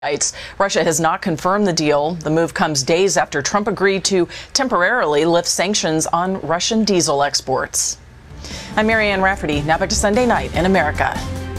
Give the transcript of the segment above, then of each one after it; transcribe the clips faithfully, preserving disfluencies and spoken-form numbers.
Russia has not confirmed the deal. The move comes days after Trump agreed to temporarily lift sanctions on Russian diesel exports. I'm Marianne Rafferty. Now back to Sunday Night in America.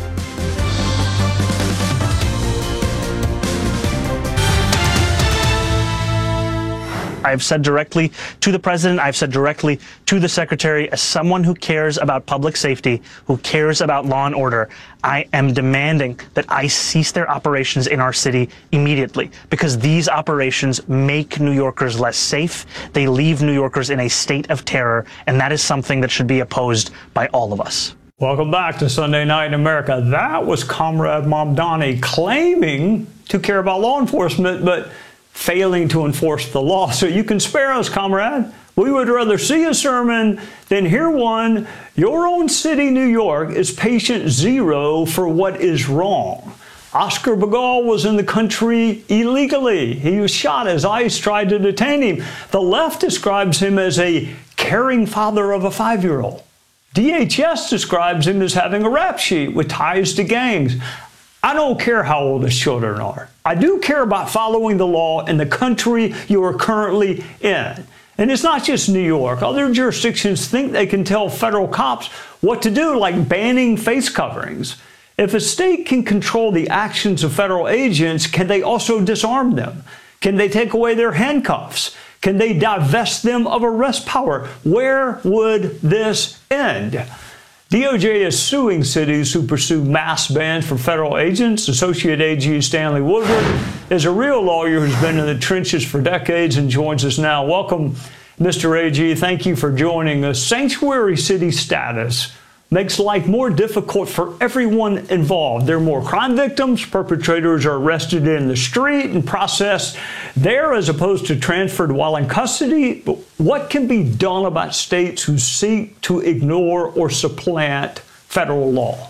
I've said directly to the president, I've said directly to the secretary, as someone who cares about public safety, who cares about law and order, I am demanding that ICE cease their operations in our city immediately, because these operations make New Yorkers less safe. They leave New Yorkers in a state of terror, and that is something that should be opposed by all of us. Welcome back to Sunday Night in America. That was Comrade Mamdani claiming to care about law enforcement, but failing to enforce the law. So you can spare us, comrade. We would rather see a sermon than hear one. Your own city, New York, is patient zero for what is wrong. Oscar Begall was in the country illegally. He was shot as ICE tried to detain him. The left describes him as a caring father of a five-year-old. D H S describes him as having a rap sheet with ties to gangs. I don't care how old his children are. I do care about following the law in the country you are currently in. And it's not just New York. Other jurisdictions think they can tell federal cops what to do, like banning face coverings. If a state can control the actions of federal agents, can they also disarm them? Can they take away their handcuffs? Can they divest them of arrest power? Where would this end? D O J is suing cities who pursue mass bans for federal agents. Associate A G Stanley Woodward is a real lawyer who's been in the trenches for decades and joins us now. Welcome, Mister A G. Thank you for joining us. Sanctuary city status makes life more difficult for everyone involved. There are more crime victims. Perpetrators are arrested in the street and processed there as opposed to transferred while in custody. But what can be done about states who seek to ignore or supplant federal law?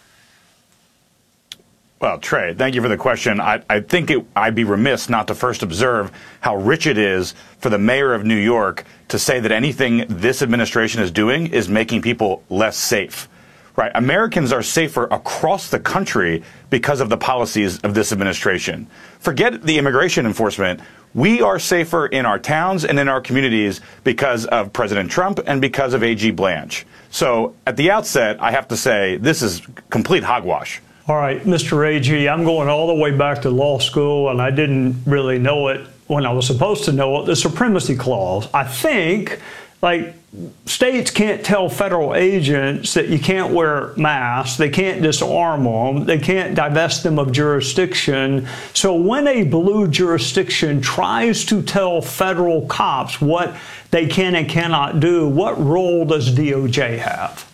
Well, Trey, thank you for the question. I, I think it, I'd be remiss not to first observe how rich it is for the mayor of New York to say that anything this administration is doing is making people less safe. Right? Americans are safer across the country because of the policies of this administration. Forget the immigration enforcement. We are safer in our towns and in our communities because of President Trump and because of A G Blanche. So at the outset, I have to say this is complete hogwash. All right, Mister A G, I'm going all the way back to law school, and I didn't really know it when I was supposed to know it. The Supremacy Clause. I think, like, states can't tell federal agents that you can't wear masks, they can't disarm them, they can't divest them of jurisdiction. So when a blue jurisdiction tries to tell federal cops what they can and cannot do, what role does D O J have?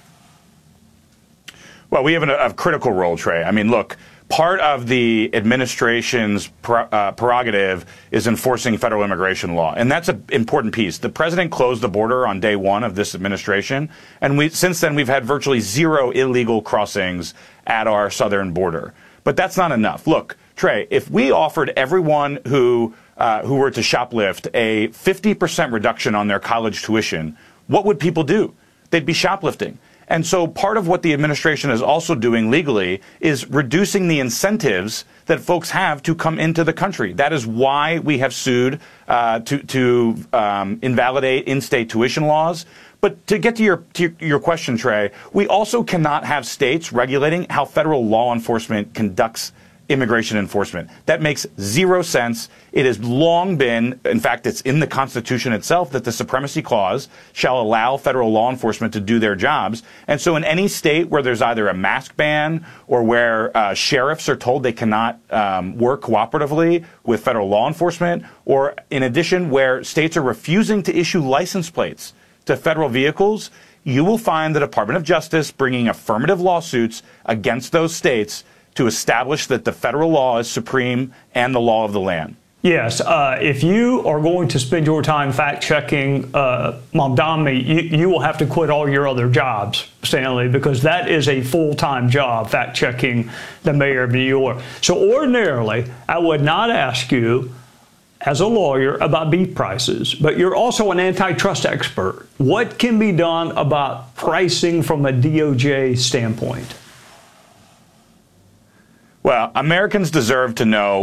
Well, we have an, a critical role, Trey. I mean, look, part of the administration's pre uh, prerogative is enforcing federal immigration law, and that's an important piece. The president closed the border on day one of this administration, and we, since then we've had virtually zero illegal crossings at our southern border. But that's not enough. Look, Trey, if we offered everyone who, uh, who were to shoplift a fifty percent reduction on their college tuition, what would people do? They'd be shoplifting. And so part of what the administration is also doing legally is reducing the incentives that folks have to come into the country. That is why we have sued uh, to, to um, invalidate in-state tuition laws. But to get to your, to your question, Trey, we also cannot have states regulating how federal law enforcement conducts immigration enforcement. That makes zero sense. It has long been, in fact, it's in the Constitution itself, that the Supremacy Clause shall allow federal law enforcement to do their jobs. And so in any state where there's either a mask ban or where uh, sheriffs are told they cannot um, work cooperatively with federal law enforcement, or in addition where states are refusing to issue license plates to federal vehicles, you will find the Department of Justice bringing affirmative lawsuits against those states to establish that the federal law is supreme and the law of the land. Yes, uh, if you are going to spend your time fact-checking uh, Mamdani, you, you will have to quit all your other jobs, Stanley, because that is a full-time job, fact-checking the mayor of New York. So ordinarily, I would not ask you, as a lawyer, about beef prices, but you're also an antitrust expert. What can be done about pricing from a D O J standpoint? Well, Americans deserve to know